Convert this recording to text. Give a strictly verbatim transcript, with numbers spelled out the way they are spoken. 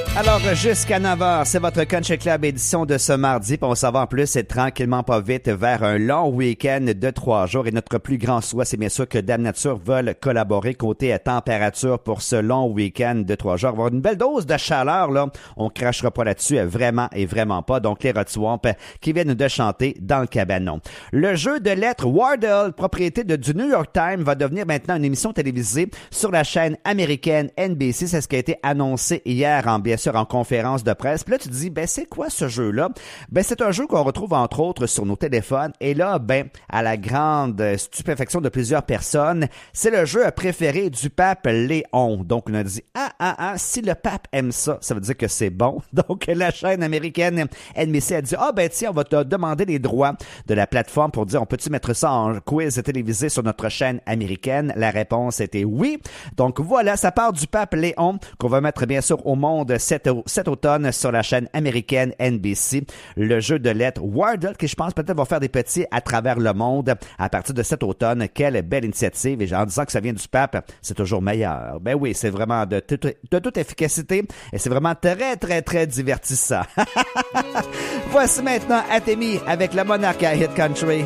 Alors, jusqu'à neuf heures, c'est votre Country Club édition de ce mardi. Puis on s'en va en plus, c'est tranquillement pas vite vers un long week-end de trois jours. Et notre plus grand souhait, c'est bien sûr que Dame Nature veuille collaborer côté température pour ce long week-end de trois jours. On va avoir une belle dose de chaleur, là. On crachera pas là-dessus, vraiment et vraiment pas. Donc, les Rod Swamp qui viennent de chanter dans le cabanon. Le jeu de lettres Wordle, propriété de, du New York Times, va devenir maintenant une émission télévisée sur la chaîne américaine N B C. C'est ce qui a été annoncé hier, en bien sûr, en conférence de presse. Puis là, tu te dis, ben, c'est quoi ce jeu-là? Ben, c'est un jeu qu'on retrouve, entre autres, sur nos téléphones. Et là, ben, à la grande stupéfaction de plusieurs personnes, c'est le jeu préféré du pape Léon. Donc, on a dit, ah, ah, ah, si le pape aime ça, ça veut dire que c'est bon. Donc, la chaîne américaine N B C a dit, ah, ben, tiens, on va te demander les droits de la plateforme pour dire, on peut-tu mettre ça en quiz télévisé sur notre chaîne américaine? La réponse était oui. Donc, voilà, ça part du pape Léon qu'on va mettre, bien sûr, au monde cet, cet automne sur la chaîne américaine N B C. Le jeu de lettres Wordle, qui je pense peut-être va faire des petits à travers le monde à partir de cet automne. Quelle belle initiative. Et en disant que ça vient du pape, c'est toujours meilleur. Ben oui, c'est vraiment de, toute, de toute efficacité et c'est vraiment très, très, très divertissant. Voici maintenant Atemi avec la Monarch à Hit Country.